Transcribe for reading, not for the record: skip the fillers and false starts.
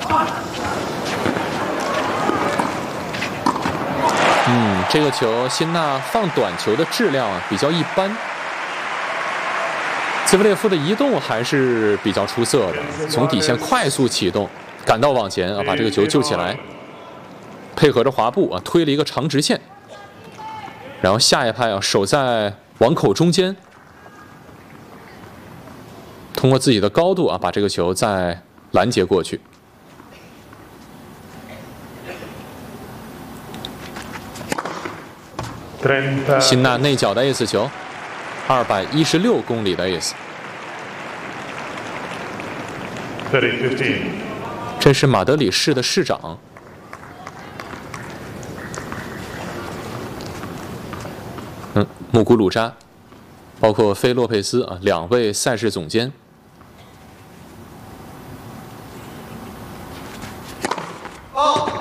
这个球辛纳放短球的质量比较一般，兹维列夫的移动还是比较出色的，从底线快速启动，赶到网前把这个球救起来，配合着滑步推了一个长直线，然后下一拍守在网口中间，通过自己的高度把这个球再拦截过去。辛纳内角的 ace 球，216公里的 ace。这是马德里市的市长。穆古鲁扎，包括菲洛佩斯2位赛事总监。 哦。